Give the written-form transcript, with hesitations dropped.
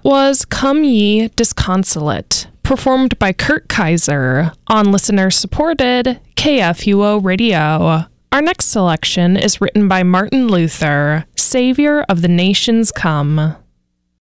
was Come Ye Disconsolate, performed by Kurt Kaiser on listener-supported KFUO Radio. Our next selection is written by Martin Luther, Savior of the Nations Come.